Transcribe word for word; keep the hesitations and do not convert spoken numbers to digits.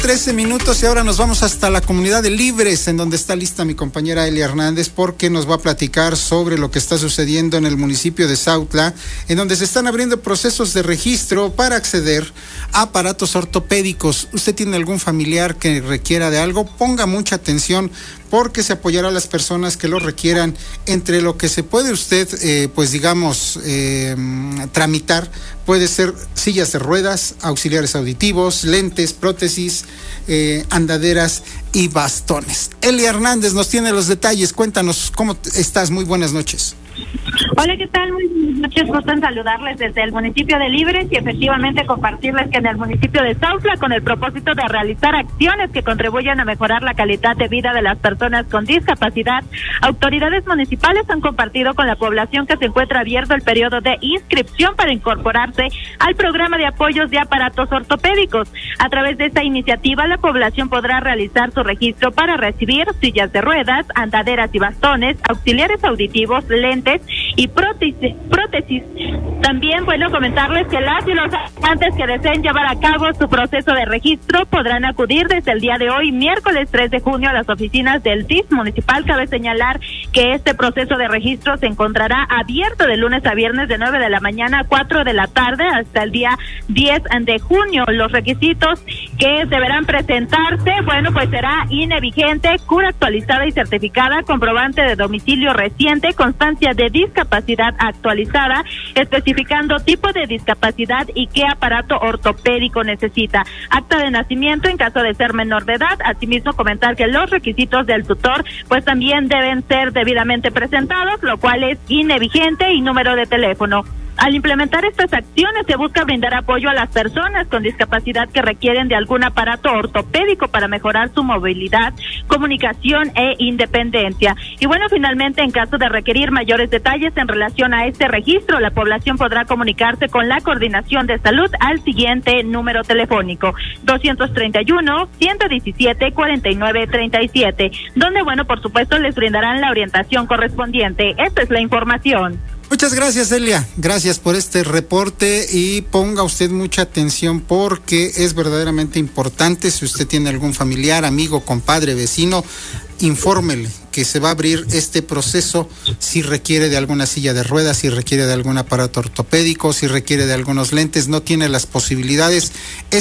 trece minutos y ahora nos vamos hasta la comunidad de Libres, en donde está lista mi compañera Elia Hernández, porque nos va a platicar sobre lo que está sucediendo en el municipio de Sautla, en donde se están abriendo procesos de registro para acceder a aparatos ortopédicos. ¿Usted tiene algún familiar que requiera de algo? Ponga mucha atención, porque se apoyará a las personas que lo requieran. Entre lo que se puede usted, eh, pues digamos, eh, tramitar, puede ser sillas de ruedas, auxiliares auditivos, lentes, prótesis, eh, andaderas y bastones. Elia Hernández nos tiene los detalles. Cuéntanos, ¿cómo estás? Muy buenas noches. Hola, ¿qué tal? Muy buenas noches, gusto en saludarles desde el municipio de Libres y efectivamente compartirles que en el municipio de Sautla, con el propósito de realizar acciones que contribuyan a mejorar la calidad de vida de las personas con discapacidad, autoridades municipales han compartido con la población que se encuentra abierto el periodo de inscripción para incorporarse al programa de apoyos de aparatos ortopédicos. A través de esta iniciativa, la población podrá realizar su registro para recibir sillas de ruedas, andaderas y bastones, auxiliares auditivos, lentes y prótesis, prótesis. También, bueno, comentarles que las y los habitantes que deseen llevar a cabo su proceso de registro podrán acudir desde el día de hoy, miércoles tres de junio, a las oficinas del D I F municipal. Cabe señalar que este proceso de registro se encontrará abierto de lunes a viernes de nueve de la mañana a cuatro de la tarde hasta el día diez de junio. Los requisitos que deberán presentarse, bueno, pues será I N E vigente, cura actualizada y certificada, comprobante de domicilio reciente, constancia de discapacidad actualizada, especificando tipo de discapacidad y qué aparato ortopédico necesita, acta de nacimiento en caso de ser menor de edad. Asimismo, comentar que los requisitos del tutor pues también deben ser debidamente presentados, lo cual es I N E vigente y número de teléfono. Al implementar estas acciones se busca brindar apoyo a las personas con discapacidad que requieren de algún aparato ortopédico para mejorar su movilidad, comunicación e independencia. Y bueno, finalmente, en caso de requerir mayores detalles en relación a este registro, la población podrá comunicarse con la Coordinación de Salud al siguiente número telefónico: doscientos treinta y uno, ciento diecisiete, cuarenta y nueve treinta y siete, donde, bueno, por supuesto, les brindarán la orientación correspondiente. Esta es la información. Muchas gracias, Elia. Gracias por este reporte y ponga usted mucha atención, porque es verdaderamente importante. Si usted tiene algún familiar, amigo, compadre, vecino, infórmele que se va a abrir este proceso si requiere de alguna silla de ruedas, si requiere de algún aparato ortopédico, si requiere de algunos lentes, no tiene las posibilidades.